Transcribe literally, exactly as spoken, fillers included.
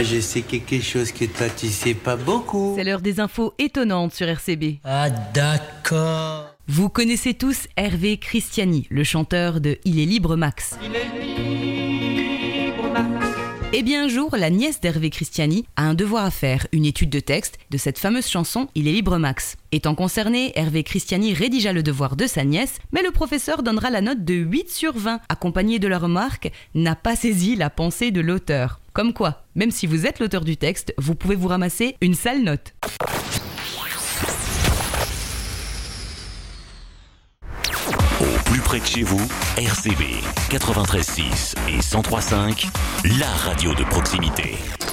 Je sais quelque chose que toi tu sais pas beaucoup. C'est l'heure des infos étonnantes sur R C B. Ah d'accord. Vous connaissez tous Hervé Christiani, le chanteur de Il est libre Max. Il est libre Max. Eh bien un jour, la nièce d'Hervé Christiani a un devoir à faire, une étude de texte de cette fameuse chanson Il est libre Max. Étant concerné, Hervé Christiani rédigea le devoir de sa nièce, mais le professeur donnera la note de huit sur vingt, accompagnée de la remarque « n'a pas saisi la pensée de l'auteur ». Comme quoi, même si vous êtes l'auteur du texte, vous pouvez vous ramasser une sale note. Au plus près de chez vous, R C B quatre-vingt-treize six et cent trois cinq, la radio de proximité.